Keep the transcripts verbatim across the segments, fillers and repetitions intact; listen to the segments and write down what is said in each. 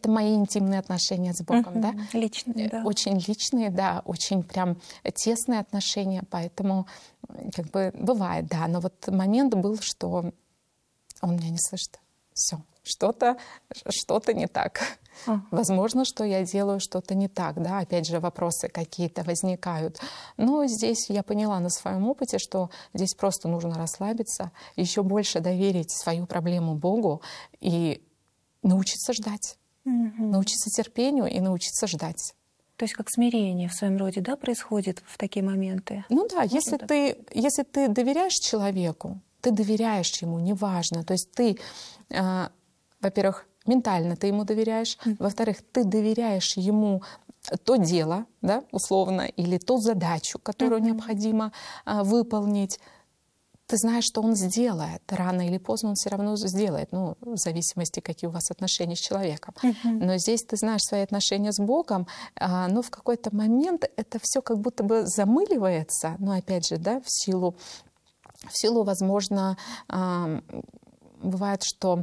это мои интимные отношения с Богом, Мгм. да? Личные, да. Очень личные, да, очень прям тесные отношения, поэтому как бы бывает, да. Но вот момент был, что он меня не слышит. Все, что-то, что-то не так. А. Возможно, что я делаю что-то не так, да, опять же, вопросы какие-то возникают. Но здесь я поняла на своем опыте, что здесь просто нужно расслабиться, еще больше доверить свою проблему Богу и научиться ждать, Мгм. научиться терпению и научиться ждать. То есть как смирение в своем роде, да, происходит в такие моменты? Ну да, Можно если так ты, если ты доверяешь человеку, ты доверяешь ему, неважно. То есть ты, э, во-первых, ментально ты ему доверяешь, Мгм. во-вторых, ты доверяешь ему то дело, да, условно, или ту задачу, которую Мгм. необходимо э, выполнить. Ты знаешь, что он сделает. Рано или поздно он все равно сделает, ну, в зависимости, какие у вас отношения с человеком. Мгм. Но здесь ты знаешь свои отношения с Богом, а, но в какой-то момент это все как будто бы замыливается, но опять же, да, в силу, в силу, возможно, а, бывает, что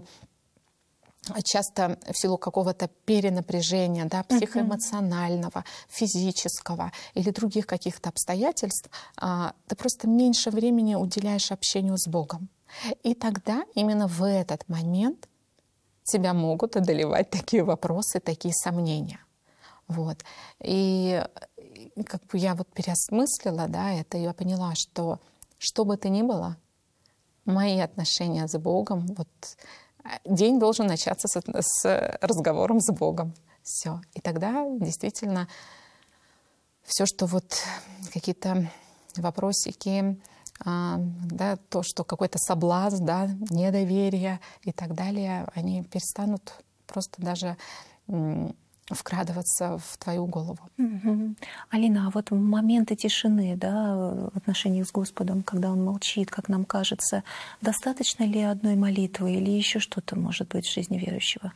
часто в силу какого-то перенапряжения, да, психоэмоционального, физического или других каких-то обстоятельств, а, ты просто меньше времени уделяешь общению с Богом. И тогда именно в этот момент тебя могут одолевать такие вопросы, такие сомнения. Вот. И и как бы я вот переосмыслила, да, это, и я поняла, что что бы то ни было, мои отношения с Богом, вот э, день должен начаться с, с разговором с Богом. Все. И тогда действительно все, что вот какие-то вопросики, а, да, то, что какой-то соблазн, да, недоверие и так далее, они перестанут просто даже м, вкрадываться в твою голову. Мгм. Алина, а вот в моменты тишины, да, в отношениях с Господом, когда Он молчит, как нам кажется, достаточно ли одной молитвы или еще что-то может быть в жизни верующего?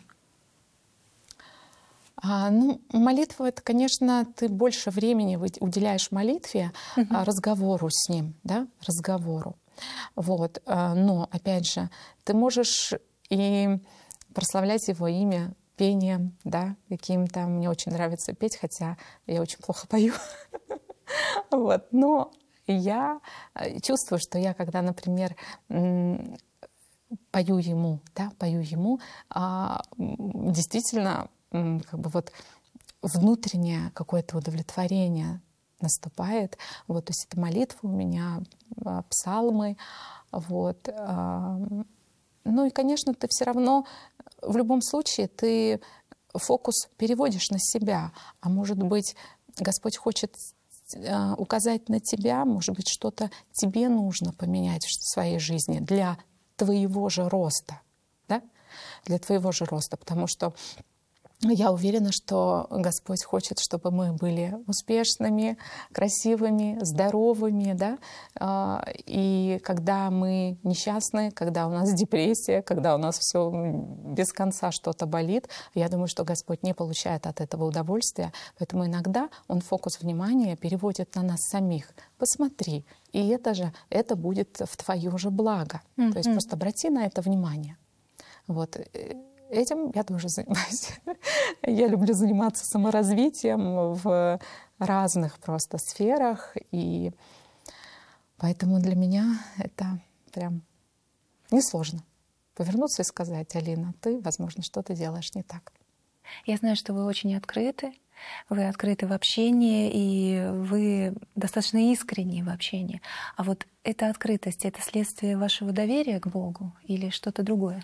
А, ну, молитва — это, конечно, ты больше времени вы- уделяешь молитве, а, разговору с Ним, да, разговору. Вот. а, Но, опять же, ты можешь и прославлять Его имя пением, да, каким-то. Мне очень нравится петь, хотя я очень плохо пою. Вот. Но я э, чувствую, что я, когда, например, м, пою ему, да, пою ему, а, м, действительно, м, как бы вот внутреннее какое-то удовлетворение наступает. Вот, то есть это молитва у меня, а, псалмы, вот. а, Ну и, конечно, ты все равно в любом случае ты фокус переводишь на себя, а может быть, Господь хочет э, указать на тебя, может быть, что-то тебе нужно поменять в своей жизни для твоего же роста, да? Для твоего же роста, потому что я уверена, что Господь хочет, чтобы мы были успешными, красивыми, здоровыми, да? А, И когда мы несчастны, когда у нас депрессия, когда у нас все без конца что-то болит, я думаю, что Господь не получает от этого удовольствия. Поэтому иногда Он фокус внимания переводит на нас самих. Посмотри, и это же, это будет в твое же благо. То есть Мгм. просто обрати на это внимание. Вот. Этим я тоже занимаюсь. Я люблю заниматься саморазвитием в разных просто сферах, и поэтому для меня это прям несложно. Повернуться и сказать: Алина, ты, возможно, что-то делаешь не так. Я знаю, что вы очень открыты, вы открыты в общении, и вы достаточно искренни в общении. А вот эта открытость — это следствие вашего доверия к Богу или что-то другое?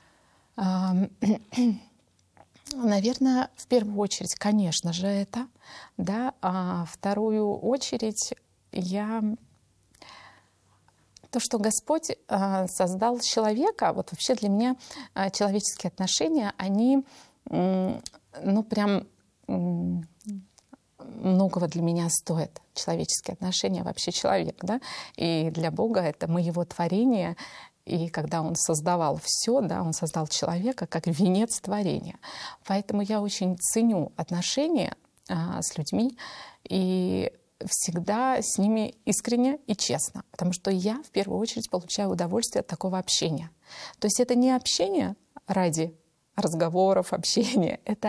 Наверное, в первую очередь, конечно же, это, да, а вторую очередь я то, что Господь а, создал человека, вот вообще для меня а, человеческие отношения, они, м, ну, прям м, многого для меня стоят. Человеческие отношения, вообще человек, да, и для Бога это мы Его творение. И когда Он создавал все, да, Он создал человека как венец творения. Поэтому я очень ценю отношения а, с людьми и всегда с ними искренне и честно, потому что я в первую очередь получаю удовольствие от такого общения. То есть это не общение ради разговоров, общения, это